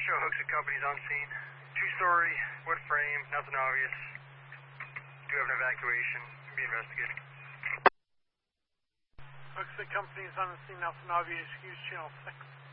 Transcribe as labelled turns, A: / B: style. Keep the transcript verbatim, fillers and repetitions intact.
A: show Hooks and Company's on scene. Two-story, wood frame, nothing obvious. Do have an evacuation. Can be investigated.
B: Hooks and Company's on the scene, nothing obvious. Use channel six.